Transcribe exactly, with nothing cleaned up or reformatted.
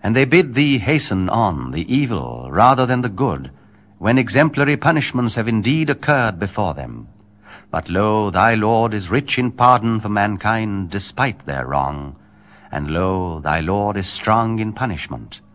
And they bid thee hasten on the evil rather than the good, when exemplary punishments have indeed occurred before them. But lo, thy Lord is rich in pardon for mankind despite their wrong, and lo, thy Lord is strong in punishment.